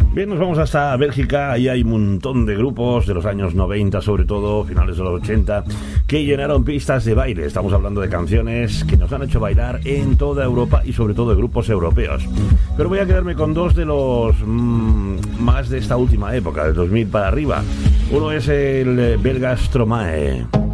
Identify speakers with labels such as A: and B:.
A: Bien, nos vamos hasta Bélgica. Ahí hay un montón de grupos de los años 90, sobre todo finales de los 80, que llenaron pistas de baile. Estamos hablando de canciones que nos han hecho bailar en toda Europa y sobre todo de grupos europeos. Pero voy a quedarme con dos de los más de esta última época, del 2000 para arriba. Uno es el belga Stromae.